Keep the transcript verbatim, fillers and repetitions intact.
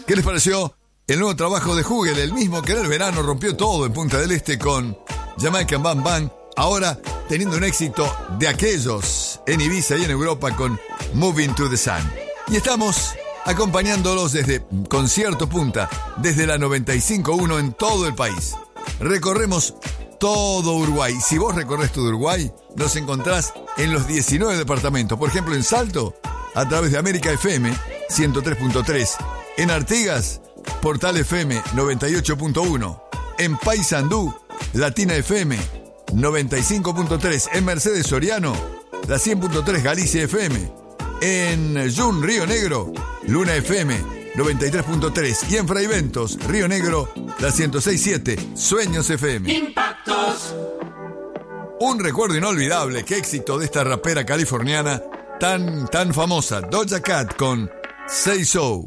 ¿Qué les pareció el nuevo trabajo de Hugel? El mismo que en el verano rompió todo en Punta del Este con Jamaican Bam Bam, ahora teniendo un éxito de aquellos en Ibiza y en Europa con Moving to the Sun. Y estamos acompañándolos desde Concierto Punta, desde la noventa y cinco punto uno en todo el país. Recorremos todo Uruguay. Si vos recorres todo Uruguay, nos encontrás en los diecinueve departamentos. Por ejemplo, en Salto, a través de América F M ciento tres punto tres. En Artigas, Portal F M noventa y ocho punto uno. En Paysandú, Latina F M noventa y cinco punto tres. En Mercedes Soriano, la cien punto tres Galicia F M. En Jun, Río Negro, Luna F M noventa y tres punto tres. Y en Fraiventos, Río Negro, la ciento seis punto siete Sueños F M. Impactos. Un recuerdo inolvidable, qué éxito de esta rapera californiana tan, tan famosa, Doja Cat con Say So.